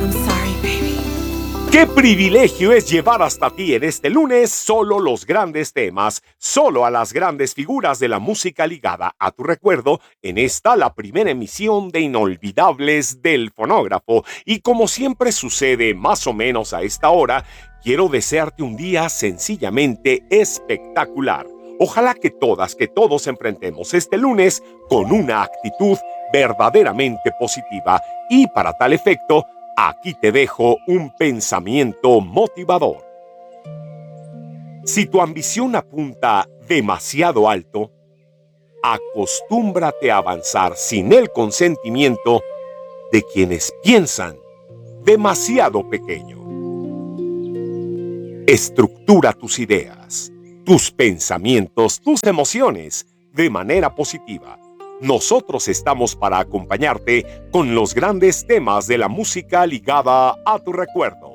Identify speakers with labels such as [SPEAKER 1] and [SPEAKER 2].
[SPEAKER 1] I'm sorry, baby.
[SPEAKER 2] ¡Qué privilegio es llevar hasta ti en este lunes solo los grandes temas, solo a las grandes figuras de la música ligada a tu recuerdo en esta la primera emisión de Inolvidables del Fonógrafo? Y como siempre sucede más o menos a esta hora, quiero desearte un día sencillamente espectacular. Ojalá que todas, que todos enfrentemos este lunes con una actitud verdaderamente positiva y para tal efecto, aquí te dejo un pensamiento motivador. Si tu ambición apunta demasiado alto, acostúmbrate a avanzar sin el consentimiento de quienes piensan demasiado pequeño. Estructura tus ideas, tus pensamientos, tus emociones de manera positiva. Nosotros estamos para acompañarte con los grandes temas de la música ligada a tu recuerdo.